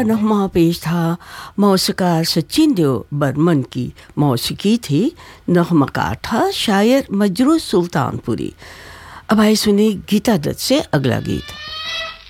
नगमा पेश था मौसीकार सचिन देव बर्मन की मौसीकी थी। नगमाकार था शायर मजरू सुल्तानपुरी। अब आइए सुनिए गीता दत्त से अगला गीत।